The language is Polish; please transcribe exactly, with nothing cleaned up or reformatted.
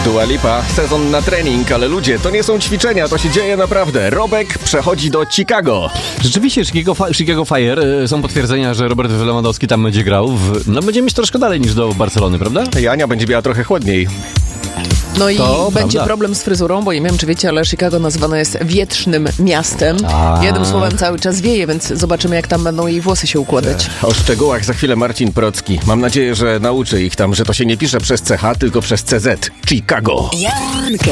Dua Lipa, sezon na trening, ale ludzie, to nie są ćwiczenia, to się dzieje naprawdę. Robek przechodzi do Chicago. Rzeczywiście, Chicago, Chicago Fire, y, są potwierdzenia, że Robert Lewandowski tam będzie grał. W, no będzie mieć troszkę dalej niż do Barcelony, prawda? Jania będzie miała trochę chłodniej. No i To będzie prawda. problem z fryzurą, bo nie wiem, czy wiecie, ale Chicago nazywane jest wietrznym miastem. A. Jednym słowem cały czas wieje, więc zobaczymy, jak tam będą jej włosy się układać. O szczegółach za chwilę Marcin Procki. Mam nadzieję, że nauczy ich tam, że to się nie pisze przez C H, tylko przez C Z. Chicago. Jarka.